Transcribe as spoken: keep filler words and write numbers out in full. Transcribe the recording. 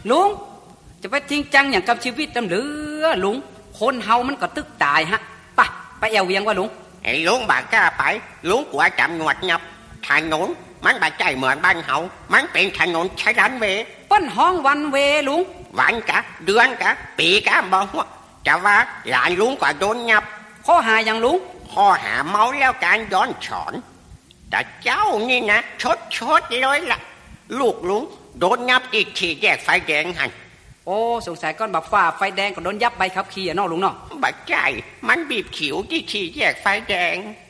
ลุงจะไปจริงจังอย่างกับชีวิตตำหรือลุงคนเฮามันก็ตึกตายฮะไปไปแอวเวียงว่าลุงไอ้ลุงบากกล้าไปลุงกลัวจำหนวดงับถนนมันบาดใจเหมือนบ้านเฮามันเป็นถนนใช้รันเวป้นห้องวันเวลุงวันกะเดือนกะปีกะบอกว่าจะว่าหลานลุงก็โดนงับข้อหาอย่างลุงข้อหาเมาแล้วการย้อนสอนแต่เจ้านี่นะชดชดเลยล่ะลูกลุงโดนงับอีกทีแยกไฟแดงหันโอ้สงสัยก้อนบักฟ้าไฟแดงก็โดนยับใบขับขี่อะเนาะลุงเนาะบัดใจมันบีบขิวที่ทีแยกไฟแดง